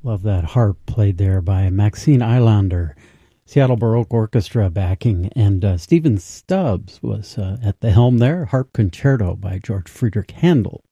Love that harp played there by Maxine Eilander, Seattle Baroque Orchestra backing, and Stephen Stubbs was at the helm there, Harp Concerto by George Friedrich Handel.